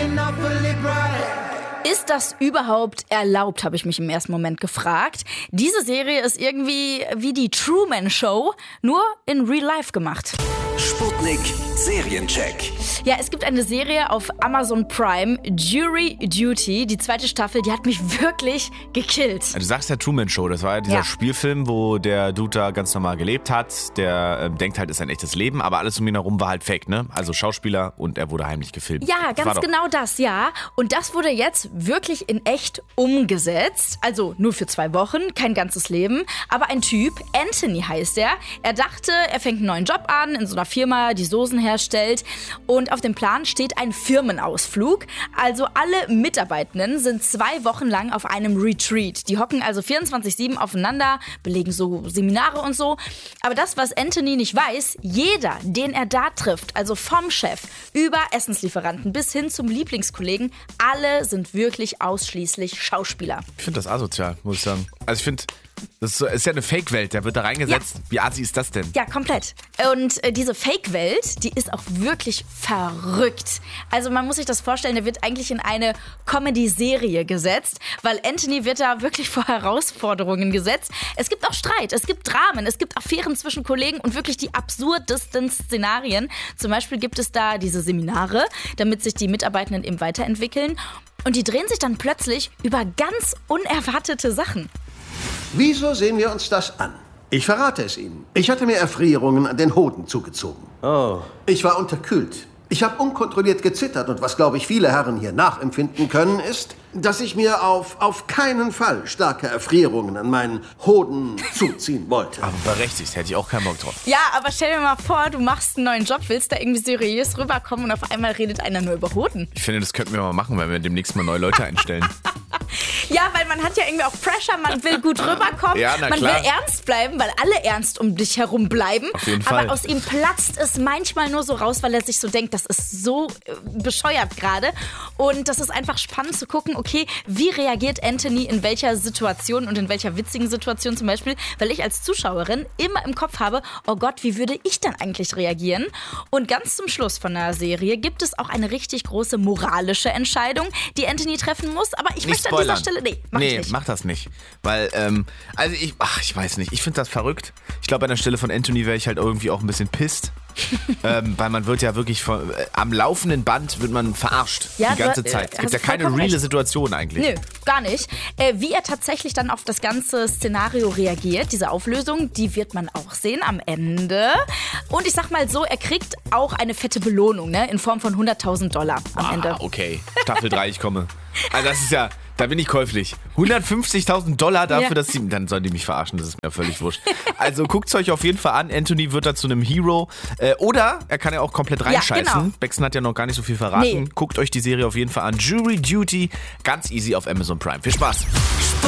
Ist das überhaupt erlaubt, habe ich mich im ersten Moment gefragt. Diese Serie ist irgendwie wie die Truman Show, nur in Real Life gemacht. Sputnik Seriencheck. Ja, es gibt eine Serie auf Amazon Prime, Jury Duty. Die zweite Staffel, die hat mich wirklich gekillt. Du sagst ja Truman Show, das war ja dieser Spielfilm, wo der Dude da ganz normal gelebt hat. Der denkt halt, ist ein echtes Leben, aber alles um ihn herum war halt fake, ne? Also Schauspieler und er wurde heimlich gefilmt. Ja, ganz genau das, ja. Und das wurde jetzt wirklich in echt umgesetzt. Also nur für 2 Wochen, kein ganzes Leben. Aber ein Typ, Anthony heißt er. Er dachte, er fängt einen neuen Job an in so einer Firma, die Soßen herstellt. Und auf dem Plan steht ein Firmenausflug. Also alle Mitarbeitenden sind 2 Wochen lang auf einem Retreat. Die hocken also 24/7 aufeinander, belegen so Seminare und so. Aber das, was Anthony nicht weiß, jeder, den er da trifft, also vom Chef über Essenslieferanten bis hin zum Lieblingskollegen, alle sind wirklich ausschließlich Schauspieler. Ich finde das asozial, muss ich sagen. Also ich finde, das ist ja eine Fake-Welt, der wird da reingesetzt. Ja. Wie assi ist das denn? Ja, komplett. Und diese Fake-Welt, die ist auch wirklich verrückt. Also man muss sich das vorstellen, der wird eigentlich in eine Comedy-Serie gesetzt, weil Anthony wird da wirklich vor Herausforderungen gesetzt. Es gibt auch Streit, es gibt Dramen, es gibt Affären zwischen Kollegen und wirklich die absurdesten Szenarien. Zum Beispiel gibt es da diese Seminare, damit sich die Mitarbeitenden eben weiterentwickeln. Und die drehen sich dann plötzlich über ganz unerwartete Sachen. Wieso sehen wir uns das an? Ich verrate es Ihnen. Ich hatte mir Erfrierungen an den Hoden zugezogen. Oh. Ich war unterkühlt. Ich habe unkontrolliert gezittert und was, glaube ich, viele Herren hier nachempfinden können, ist, dass ich mir auf keinen Fall starke Erfrierungen an meinen Hoden zuziehen wollte. Aber berechtigt, hätte ich auch keinen Bock drauf. Ja, aber stell dir mal vor, du machst einen neuen Job, willst da irgendwie seriös rüberkommen und auf einmal redet einer nur über Hoden. Ich finde, das könnten wir mal machen, wenn wir demnächst mal neue Leute einstellen. Ja, weil man hat ja irgendwie auch Pressure, man will gut rüberkommen, ja, na man klar. will ernst bleiben, weil alle ernst um dich herum bleiben. Auf jeden Fall. Aber aus ihm platzt es manchmal nur so raus, weil er sich so denkt, das ist so bescheuert gerade. Und das ist einfach spannend zu gucken, okay, wie reagiert Anthony in welcher Situation und in welcher witzigen Situation zum Beispiel, weil ich als Zuschauerin immer im Kopf habe, oh Gott, wie würde ich dann eigentlich reagieren? Und ganz zum Schluss von der Serie gibt es auch eine richtig große moralische Entscheidung, die Anthony treffen muss, aber ich möchte an dieser Stelle, mach das nicht. Weil, also ich weiß nicht, ich finde das verrückt. Ich glaube, an der Stelle von Anthony wäre ich halt irgendwie auch ein bisschen pisst. Weil man wird ja wirklich am laufenden Band wird man verarscht die ganze Zeit. Es gibt ja keine reale Situation eigentlich. Nö, gar nicht. Wie er tatsächlich dann auf das ganze Szenario reagiert, diese Auflösung, die wird man auch sehen am Ende. Und ich sag mal so, er kriegt auch eine fette Belohnung, ne, in Form von $100.000 am Ende. Okay, Staffel 3, ich komme. Also das ist ja, da bin ich käuflich. $150.000 dafür, dass sie, dann sollen die mich verarschen, das ist mir völlig wurscht. Also guckt's euch auf jeden Fall an, Anthony wird da zu einem Hero. Oder er kann ja auch komplett reinscheißen. Ja, genau. Baxen hat ja noch gar nicht so viel verraten. Nee. Guckt euch die Serie auf jeden Fall an. Jury Duty, ganz easy auf Amazon Prime. Viel Spaß.